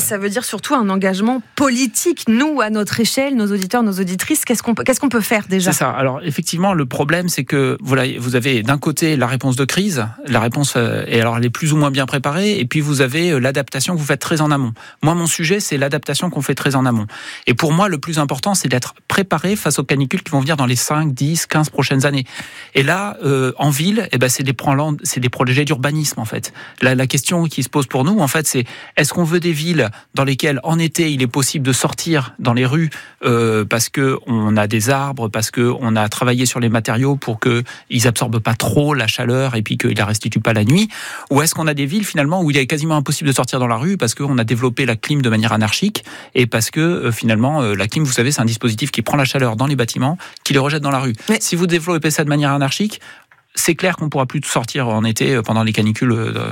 ça veut dire surtout un engagement politique. Nous, à notre échelle, nos auditeurs, nos auditrices, qu'est-ce qu'on peut faire déjà ? C'est ça. Alors effectivement, le problème, c'est que voilà, vous avez d'un côté la réponse de crise, la réponse et alors elle est plus ou moins bien préparée, et puis vous avez l'adaptation que vous faites très en amont. Moi, mon sujet, c'est l'adaptation qu'on fait très en amont. Et pour moi, le plus important, c'est d'être préparé face aux canicules qui vont venir dans les 5, 10, 15 prochaines années. Et là, en ville, c'est des projets d'urbanisme en fait. La question qui se pose pour nous, en fait, c'est est-ce qu'on veut des villes dans lesquelles en été il est possible de sortir dans les rues parce que on a des arbres, parce que on a travaillé sur les matériaux pour que ils absorbent pas trop la chaleur et puis qu'ils la restituent pas la nuit, ou est-ce qu'on a des villes finalement où il est quasiment impossible de sortir dans la rue parce qu'on a développé la clim de manière anarchique et parce que finalement la clim, vous savez, c'est un dispositif qui prend la chaleur dans les bâtiments, qui les rejette dans la rue. Mais si vous développez ça de manière anarchique, c'est clair qu'on pourra plus sortir en été pendant les canicules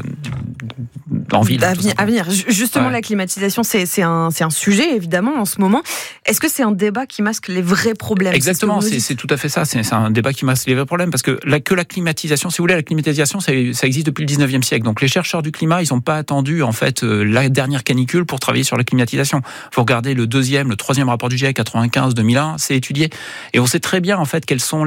en ville. À venir. Justement, la climatisation, c'est un sujet, évidemment, en ce moment. Est-ce que c'est un débat qui masque les vrais problèmes ? Exactement, c'est tout à fait ça. C'est un débat qui masque les vrais problèmes, parce que la climatisation, si vous voulez, la climatisation, ça existe depuis le 19e siècle. Donc les chercheurs du climat, ils n'ont pas attendu, en fait, la dernière canicule pour travailler sur la climatisation. Faut regarder le 2e, le 3e rapport du GIEC, 95-2001, c'est étudié. Et on sait très bien, en fait, quels sont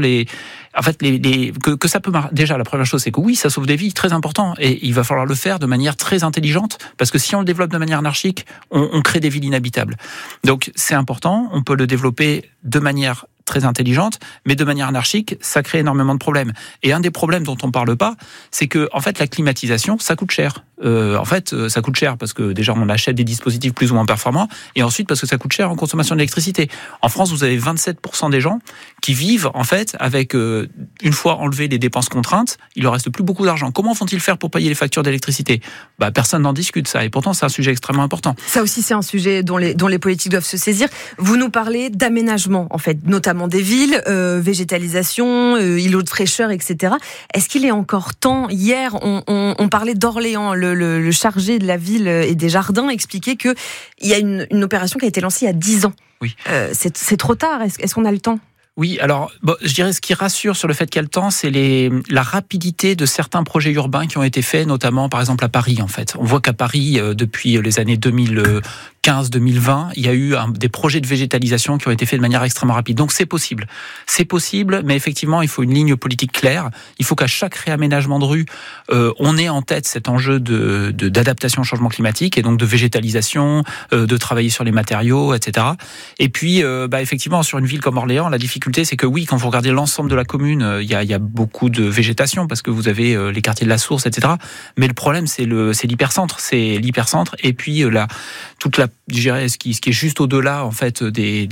que ça peut déjà, la première chose, c'est que oui, ça sauve des vies, très important, et il va falloir le faire de manière très intelligente, parce que si on le développe de manière anarchique, on crée des villes inhabitables. Donc c'est important, on peut le développer de manière très intelligente, mais de manière anarchique, ça crée énormément de problèmes. Et un des problèmes dont on parle pas, c'est que en fait la climatisation, ça coûte cher. Ça coûte cher parce que déjà on achète des dispositifs plus ou moins performants, et ensuite parce que ça coûte cher en consommation d'électricité. En France, vous avez 27% des gens qui vivent en fait avec une fois enlevé les dépenses contraintes, il leur reste plus beaucoup d'argent. Comment vont-ils faire pour payer les factures d'électricité ? Personne n'en discute ça, et pourtant c'est un sujet extrêmement important. Ça aussi, c'est un sujet dont les politiques doivent se saisir. Vous nous parlez d'aménagement en fait, notamment des villes, végétalisation, îlots de fraîcheur, etc. Est-ce qu'il est encore temps ? Hier, on parlait d'Orléans, le chargé de la ville et des jardins expliquait qu'il y a une opération qui a été lancée il y a 10 ans. Oui. C'est trop tard, est-ce qu'on a le temps ? Oui, alors je dirais ce qui rassure sur le fait qu'il y a le temps, c'est la rapidité de certains projets urbains qui ont été faits, notamment par exemple à Paris en fait. On voit qu'à Paris, depuis les années 2015-2020, il y a eu des projets de végétalisation qui ont été faits de manière extrêmement rapide. Donc c'est possible, mais effectivement il faut une ligne politique claire. Il faut qu'à chaque réaménagement de rue, on ait en tête cet enjeu d'adaptation au changement climatique et donc de végétalisation, de travailler sur les matériaux, etc. Et puis effectivement sur une ville comme Orléans, la difficulté c'est que oui, quand vous regardez l'ensemble de la commune, il y a beaucoup de végétation parce que vous avez les quartiers de la Source, etc. Mais le problème c'est l'hypercentre, et puis je dirais ce qui est juste au-delà en fait des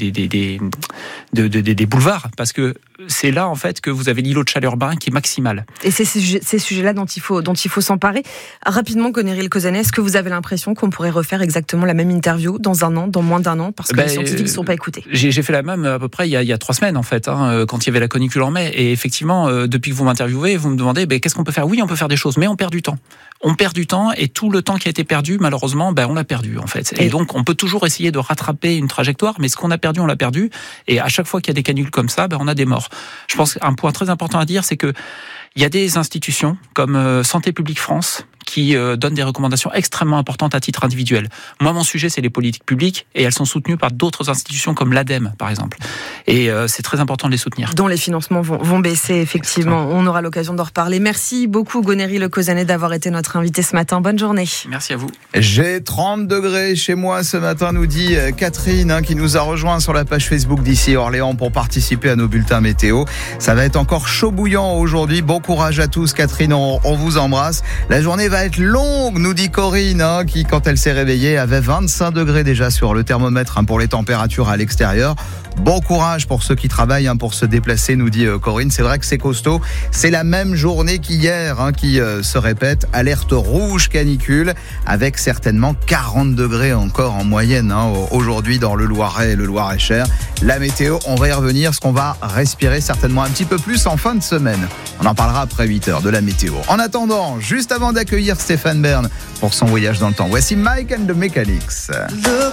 boulevards, parce que c'est là en fait que vous avez l'îlot de chaleur urbain qui est maximal. Et c'est ces sujets-là dont il faut s'emparer. Rapidement, Gonérill Kosané, est-ce que vous avez l'impression qu'on pourrait refaire exactement la même interview dans un an, dans moins d'un an, parce que les scientifiques ne sont pas écoutés ? J'ai fait la même à peu près il y a 3 semaines en fait, quand il y avait la canicule en mai. Et effectivement, depuis que vous m'interviewez, vous me demandez qu'est-ce qu'on peut faire ? Oui, on peut faire des choses, mais on perd du temps. Et tout le temps qui a été perdu, malheureusement, on l'a perdu en fait. Et donc, on peut toujours essayer de rattraper une trajectoire, mais ce qu'on a perdu, on l'a perdu. Et à chaque fois qu'il y a des canicules comme ça, on a des morts. Je pense qu'un point très important à dire, c'est que il y a des institutions comme Santé publique France qui donnent des recommandations extrêmement importantes à titre individuel. Moi, mon sujet, c'est les politiques publiques, et elles sont soutenues par d'autres institutions comme l'ADEME, par exemple. Et c'est très important de les soutenir. Dont les financements vont baisser, effectivement. Exactement. On aura l'occasion d'en reparler. Merci beaucoup, Gonérill Kosané, d'avoir été notre invité ce matin. Bonne journée. Merci à vous. J'ai 30 degrés chez moi ce matin, nous dit Catherine, qui nous a rejoint sur la page Facebook d'ici Orléans pour participer à nos bulletins météo. Ça va être encore chaud bouillant aujourd'hui. Bon courage à tous, Catherine, on vous embrasse. La journée va être longue, nous dit Corinne, qui, quand elle s'est réveillée, avait 25 degrés déjà sur le thermomètre pour les températures à l'extérieur. Bon courage pour ceux qui travaillent pour se déplacer, nous dit Corinne. C'est vrai que c'est costaud. C'est la même journée qu'hier qui se répète. Alerte rouge canicule avec certainement 40 degrés encore en moyenne aujourd'hui dans le Loiret et le Loir-et-Cher. La météo, on va y revenir, ce qu'on va respirer certainement un petit peu plus en fin de semaine. On en parlera après 8h de la météo. En attendant, juste avant d'accueillir Stéphane Bern pour son voyage dans le temps, voici Mike and the Mechanics.